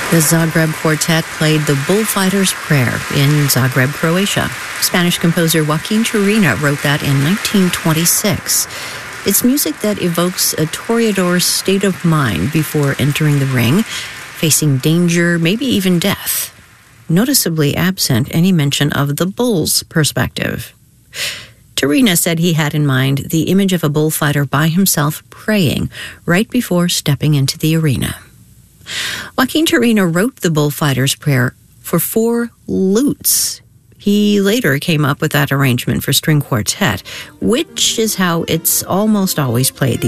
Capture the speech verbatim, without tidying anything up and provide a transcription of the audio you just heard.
The Zagreb Quartet played the Bullfighter's Prayer in Zagreb, Croatia. Spanish composer Joaquin Turina wrote that in nineteen twenty-six. It's music that evokes a toreador's state of mind before entering the ring, facing danger, maybe even death. Noticeably absent any mention of the bull's perspective. Turina said he had in mind the image of a bullfighter by himself praying right before stepping into the arena. Joaquin Turina wrote the Bullfighter's Prayer for four lutes. He later came up with that arrangement for string quartet, which is how it's almost always played